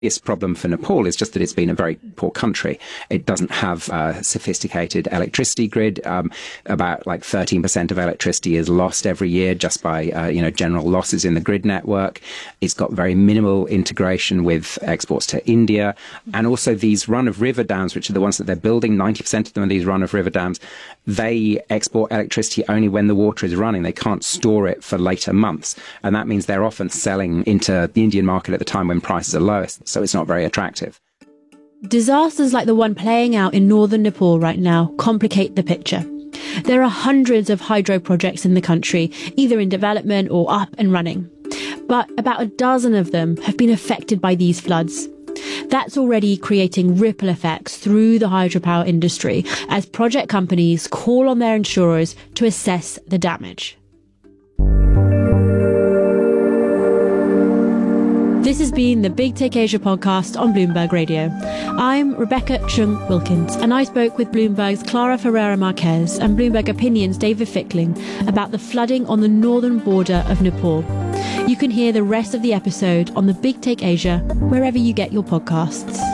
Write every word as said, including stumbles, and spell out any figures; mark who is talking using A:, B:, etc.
A: This problem for Nepal is just that it's been a very poor country. It doesn't have a sophisticated electricity grid. Um, about like thirteen percent of electricity is lost every year just by, uh, you know, general losses in the grid network. It's got very minimal integration with exports to India. And also these run-of-river dams, which are the ones that they're building, ninety percent of them are these run-of-river dams. They export electricity only when the water is running. They can't store it for later months. And that means they're often selling into the Indian market at the time when prices are lowest. So it's not very attractive.
B: Disasters like the one playing out in northern Nepal right now complicate the picture. There are hundreds of hydro projects in the country, either in development or up and running. But about a dozen of them have been affected by these floods. That's already creating ripple effects through the hydropower industry as project companies call on their insurers to assess the damage. This has been the Big Take Asia podcast on Bloomberg Radio. I'm Rebecca Chung Wilkins, and I spoke with Bloomberg's Clara Ferreira Marquez and Bloomberg Opinion's David Fickling about the flooding on the northern border of Nepal. You can hear the rest of the episode on the Big Take Asia wherever you get your podcasts.